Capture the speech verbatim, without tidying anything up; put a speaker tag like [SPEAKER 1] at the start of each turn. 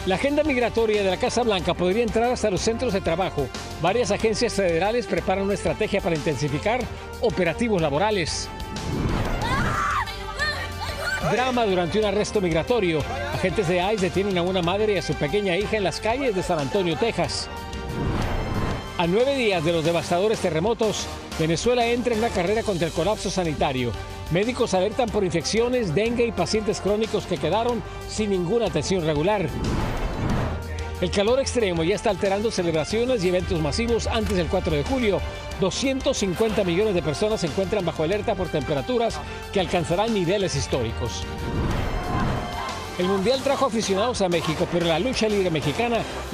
[SPEAKER 1] La agenda migratoria de la Casa Blanca podría entrar hasta los centros de trabajo. Varias agencias federales preparan una estrategia para intensificar operativos laborales. Drama durante un arresto migratorio. Agentes de ICE detienen a una madre y a su pequeña hija en las calles de San Antonio, Texas. A nueve días de los devastadores terremotos, Venezuela entra en una carrera contra el colapso sanitario. Médicos alertan por infecciones, dengue y pacientes crónicos que quedaron sin ninguna atención regular. El calor extremo ya está alterando celebraciones y eventos masivos antes del cuatro de julio. doscientos cincuenta millones de personas se encuentran bajo alerta por temperaturas que alcanzarán niveles históricos. El Mundial trajo aficionados a México, pero la lucha libre mexicana